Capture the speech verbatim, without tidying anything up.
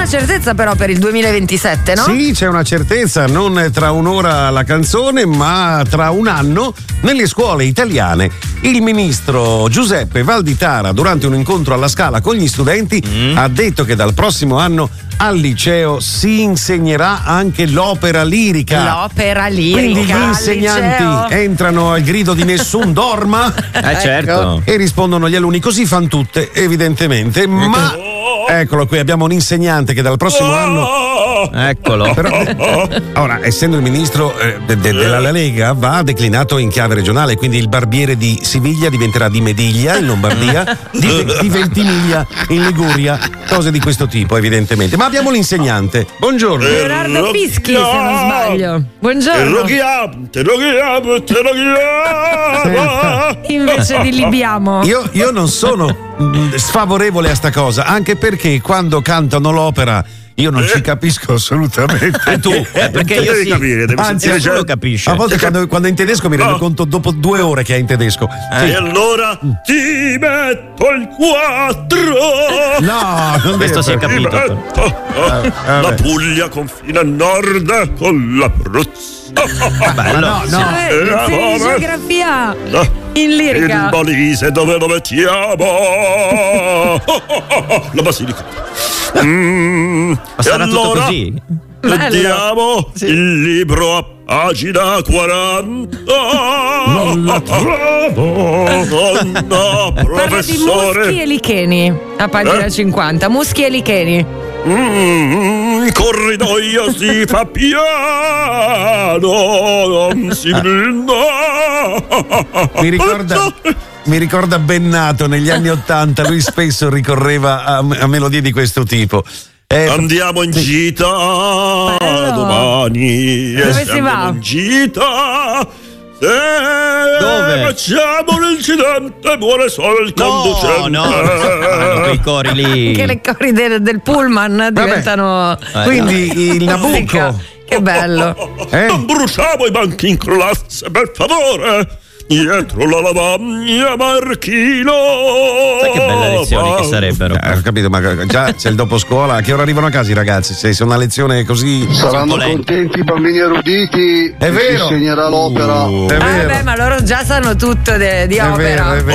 una certezza però per il duemilaventisette, no? Sì, c'è una certezza, non tra un'ora la canzone, ma tra un anno nelle scuole italiane. Il ministro Giuseppe Valditara, durante un incontro alla Scala con gli studenti, mm. ha detto che dal prossimo anno al liceo si insegnerà anche l'opera lirica. L'opera lirica. Quindi gli insegnanti entrano al grido di nessun dorma eh certo. e rispondono gli alunni, così fan tutte, evidentemente. Ma eccolo qui, abbiamo un insegnante che dal prossimo anno, eccolo, però, ora, essendo il ministro eh, de, de, della Lega, va declinato in chiave regionale, quindi il barbiere di Siviglia diventerà di Mediglia in Lombardia, di, di Ventimiglia in Liguria, cose di questo tipo evidentemente. Ma abbiamo l'insegnante. Buongiorno. Leonardo Fischi, se non sbaglio. Buongiorno. Te roghiamo, te roghiamo. Invece di libiamo. Io, io non sono sfavorevole a sta cosa, anche perché quando cantano l'opera io non ci capisco assolutamente. E tu? Eh, perché io devi sì. capire, devi Anzi, sentire, lo capisce. A volte quando, quando è in tedesco mi rendo No. conto dopo due ore che è in tedesco. E Sì. allora ti metto il quattro. No, non Questo si è Ti capito. metto, oh, la Puglia confina a nord con l'Abruzzo. Vabbè, no, no. Cioè, Eh, lezioni di vabbè. geografia No. in lirica. Il Molise dove lo mettiamo? La Basilica. Mm, Ma e sarà tutto allora così? leggiamo il libro a pagina quaranta. Non la trovo. Donna, Parla di muschi professore. e licheni a pagina Eh? cinquanta. Muschi e licheni. Mm, corridoio si fa piano, non si brinda. Mi ricorda, mi ricorda Bennato negli anni Ottanta, lui spesso ricorreva a, a melodie di questo tipo. Eh, Andiamo in gita Bello. domani. Dove e si se va? andiamo in gita. Se Dove? facciamo l'incidente muore solo il No, conducente. no, fanno quei cori lì. Che le cori del, del pullman diventano. quindi il musica. Nabucco. Che bello. Eh? Non bruciamo i banchi in classe, per favore. Dietro la lavagna Marchino. Sai che belle lezioni che sarebbero. Eh, ho capito, ma già c'è il dopo scuola. A che ora arrivano a casa i ragazzi? Se sono una lezione così. Saranno lenti. contenti i bambini eruditi. È che vero. Si insegnerà l'opera. Uh, è Ah, vero. beh, ma loro già sanno tutto de- di È opera. vero, è vero.